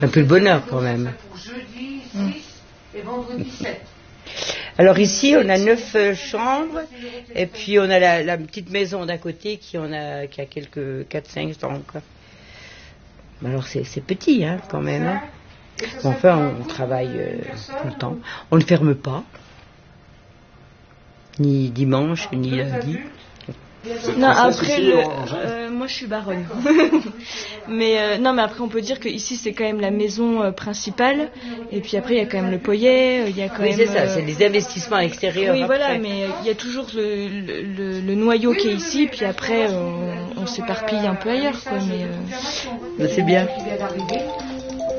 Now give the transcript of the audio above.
Un peu le bonheur quand même. Et vendredi 7. Alors ici, on a 9 chambres, et puis on a la petite maison d'à côté qui a quelques 4-5 chambres, quoi. Alors c'est petit, hein, quand même. Hein. Bon, enfin, on travaille tout le temps. On ne ferme pas, ni dimanche, ni lundi. Non, après, moi je suis baronne. mais non, mais après on peut dire que ici c'est quand même la maison principale. Et puis après il y a quand même le poyer, il y a quand même. Oui, c'est ça, c'est des investissements à l'extérieur. Oui, après. voilà, mais il y a toujours le noyau qui est ici. Puis après on s'éparpille un peu ailleurs, quoi. Mais c'est bien.